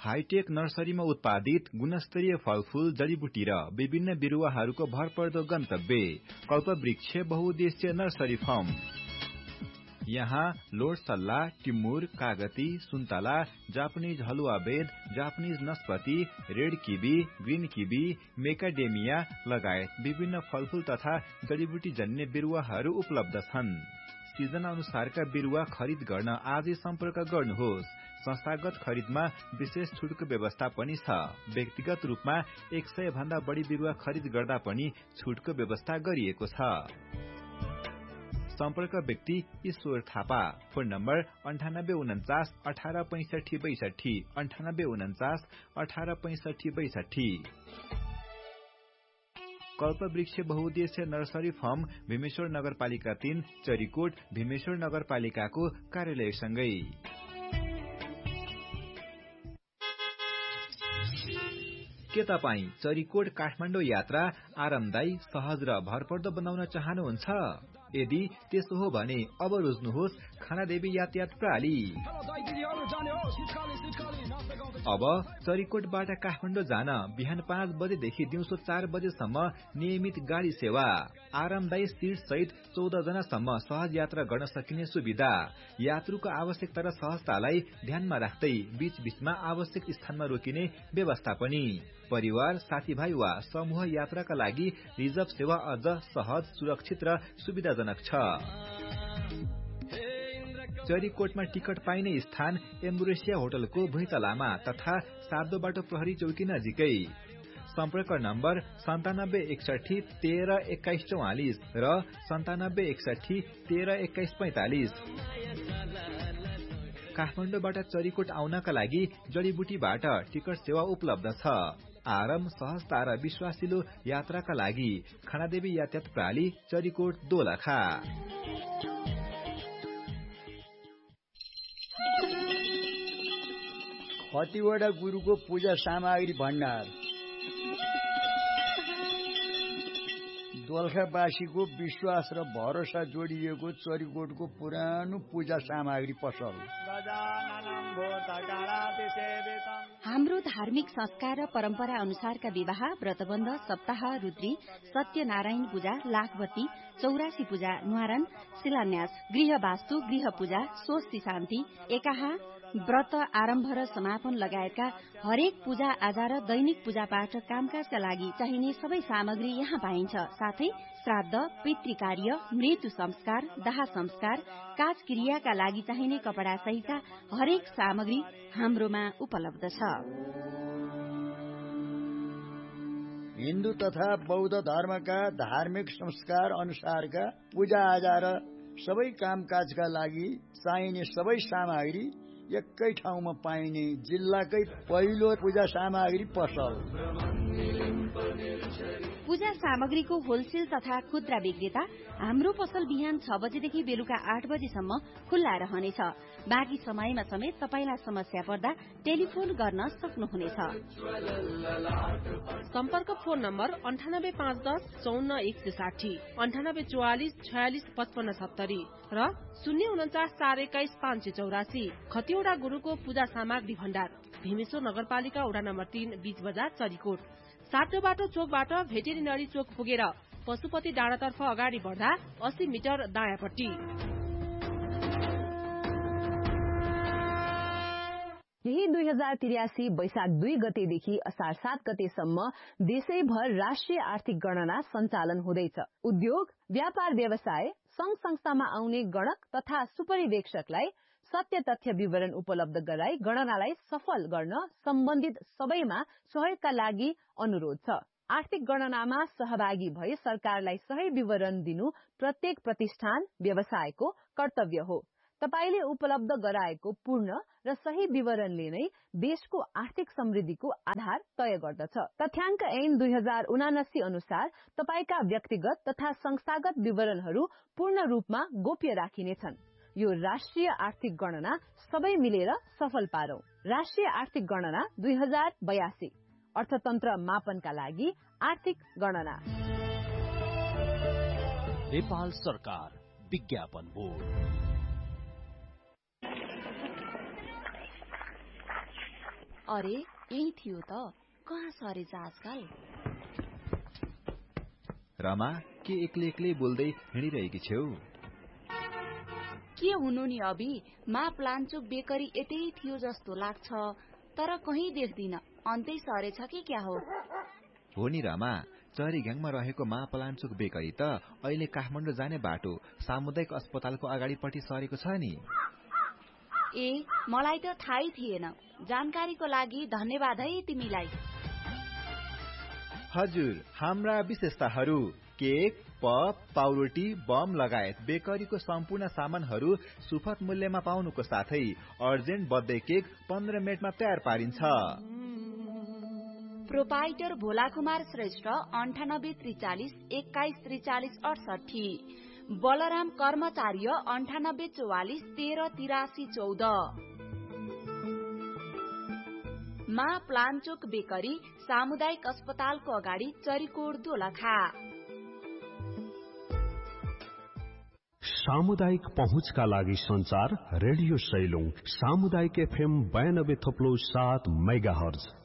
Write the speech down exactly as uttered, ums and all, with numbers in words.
Hi tech नर्सरीमा उत्पादित गुणस्तरीय फलफूल, जडीबुटी र विभिन्न बिरुवाहरूको भरपर्दो गन्तव्य कल्पवृक्ष बहुउद्देश्य नर्सरी फर्म। यहाँ लोडसल्ला, टिमुर, कागती, सुन्तला, जापानिज हलुवा बेद, Japanese नस्पति, red kiwi, green kiwi, मेकाडेमिया लगायत विभिन्न फलफूल तथा जडीबुटी जन्य बिरुवाहरू उपलब्ध छन्। सिजन अनुसारका बिरुवा खरिद गर्न आजै सम्पर्क गर्नुहोस्। संस्थागत खरिदमा विशेष छुटको व्यवस्था पनि छ। व्यक्तिगत रूपमा एक सय भन्दा बढी बिरुवा खरिद गर्दा पनि छुटको व्यवस्था गरिएको छ। सम्पर्क व्यक्ति ईश्वर थापा। फोन नम्बर अन्ठानब्बे उन्चास अठार पैंसठी बैसठी अन्ठानब्बे उन्चास अठार पैंसठी बैसठी। कल्पवृक्ष बहुउद्देश्य नर्सरी फर्म भीमेश्वर नगरपालिका तीन, चरीकोट, भीमेश्वर नगरपालिकाको कार्यालयसँगै। के तपाईँ चरीकोट काठमाडौँ यात्रा आरामदायी, सहज र भरपर्दो बनाउन चाहनुहुन्छ? यदि त्यसो हो भने अब रोज्नुहोस् खानादेवी यातायात प्रणाली। अब चरीकोटबाट काठमाडौँ जान बिहान पाँच बजेदेखि दिउँसो चार बजेसम्म नियमित गाडी सेवा, आरामदायी सीट सहित चौध जनासम्म सहज यात्रा गर्न सकिने सुविधा, यात्रुको आवश्यकता र सहजतालाई ध्यानमा राख्दै बीच बीचमा आवश्यक स्थानमा रोकिने व्यवस्था पनि। परिवार, साथीभाइ वा समूह यात्राका लागि रिजर्भ सेवा अझ सहज, सुरक्षित र सुविधाजनक छ। चरीकोटमा टिकट पाइने स्थान एम्बुरेसिया होटलको भुइँतलामा तथा सार्दो बाटो प्रहरी चौकी नजिकै। सम्पर्क नम्बर सन्तानब्बे एकसठी तेह्र एक्काइस चौवालिस र सन्तानब्बे एकसठी तेह्र एक्काइस पैंतालिस। काठमाडौँबाट चरीकोट आउनका लागि जडीबुटीबाट टिकट सेवा उपलब्ध छ। आराम, सहजता र विश्वासिलो यात्राका लागि खानादेवी यातायात प्रणाली, चरीकोट, दोलखा। कतिवटा गुरुको पूजा सामग्री भण्डार। दोलखावासीको विश्वास र भरोसा जोडिएको चरीकोटको पुरानो पूजा सामग्री पसल। हाम्रो धार्मिक संस्कार र परम्परा अनुसारका विवाह, व्रतबन्ध, सप्ताह, रुद्री, सत्यनारायण पूजा, लाखबत्ती, चौरासी पूजा, न्वारन, शिलान्यास, गृह वास्तु, गृह पूजा, स्वस्ति शान्ति, एकाहा, व्रत आरम्भ र समापन लगायतका हरेक पूजा आजा र दैनिक पूजा पाठ कामकाजका लागि चाहिने सबै सामग्री यहाँ पाइन्छ। साथै श्राद्ध, पितृकार्य, मृत्यु संस्कार, दाह संस्कार, काज क्रियाका लागि चाहिने कपडा सहितका हरेक सामग्री हाम्रोमा उपलब्ध छ। हिन्दू तथा बौद्ध धर्मका धार्मिक संस्कार अनुसारका पूजा आजा र सबै कामकाजका लागि चाहिने सबै सामग्री एकै ठाउँमा पाइने जिल्लाकै पहिलो पूजा सामग्री पसल। पूजा सामग्रीको होलसेल तथा खुद्रा विक्रेता हाम्रो पसल बिहान छ बजेदेखि बेलुका आठ बजेसम्म खुल्ला रहनेछ। बाँकी समयमा समेत तपाईलाई समस्या पर्दा टेलिफोन गर्न सक्नुहुनेछ। सम्पर्क फोन नम्बर अन्ठानब्बे पाँच दस चौन्न एक सय साठी अन्ठानब्बे चौवालिस छयालिस पचपन्न सत्तरी र शून्य उन्चास चार एक्काइस पाँच सय चौरासी। खतिवड़ा गुरुको पूजा सामग्री भण्डार, भीमेश्वर नगरपालिका वडा नम्बर तीन, बीच बजार, चरीकोट। सातो बाटो चोकबाट भेटेरिनरी चोक पुगेर पशुपति डाँडातर्फ अगाडि बढ्दा अस्सी मिटर दायाँपट्टि। यही दुई हजार त्रियासी वैशाख दुई गतेदेखि असार सात गतेसम्म देशैभर राष्ट्रिय आर्थिक गणना सञ्चालन हुँदैछ। उद्योग, व्यापार व्यवसाय, संघ संस्थामा आउने गणक तथा सुपरिवेक्षकलाई सत्य तथ्य विवरण उपलब्ध गराई गणनालाई सफल गर्न सम्बन्धित सबैमा सहयोगका लागि अनुरोध छ। आर्थिक गणनामा सहभागी भई सरकारलाई सही विवरण दिनु प्रत्येक प्रतिष्ठान, व्यवसायको कर्तव्य हो। तपाईले उपलब्ध गराएको पूर्ण र सही विवरणले नै देशको आर्थिक समृद्धिको आधार तय गर्दछ। तथ्याङ्क ऐन दुई हजार उनासी अनुसार तपाईका व्यक्तिगत तथा संस्थागत विवरणहरू पूर्ण रूपमा गोप्य राखिनेछन्। यो राष्ट्रिय आर्थिक गणना सबै मिलेर सफल पारौं। राष्ट्रिय आर्थिक गणना दुई हजार बयासी अर्थतन्त्र मापनका लागि आर्थिक गणना। नेपाल सरकार विज्ञापन बोर्ड। अरे यही थियो त, कहाँ सरेछ आजकल? रमा के एक्लै एक्लै बोल्दै हिँडिरहेकी छेउ? के हुनु नि अभी, मा प्लान्चोक बेकरी यतै थियो जस्तो लाग्छ, तर कहीँ देख्दिन। अन्तै सरेछ कि क्या हो? हो नि रमा, चरीघ्याङमा रहेको मा प्लान्चोक बेकरी त अहिले काठमाडौँ जाने बाटो सामुदायिक अस्पतालको अगाडिपट्टि सरेको छ नि। ए, मलाई त थाहै थिएन। जानकारीको लागि धन्यवाद है तिमीलाई। हजुर, हाम्रा विशेषताहरू केक, पप, पाउरोटी, बम लगायत बेकरीको सम्पूर्ण सामानहरू सुपथ मूल्यमा पाउनुको साथै अर्जेन्ट बर्थडे केक पन्ध्र मिनटमा तयार पारिन्छ। प्रोपाइटर भोला कुमार श्रेष्ठ, अन्ठानब्बे त्रिचालिस एक्काइस त्रिचालिस अडसठी। बलराम कर्मचार्य, अन्ठानब्बे चौवालिस तेह्र तिरासी चौध। मा प्लान्चोक बेकरी, सामुदायिक अस्पतालको अगाडि, चरीकोट दोलखा। सामुदायिक पहुँचका लागि संचार रेडियो सैलुङ, सामुदायिक एफएम बयानब्बे थप्लो सात मेगा हर्ज।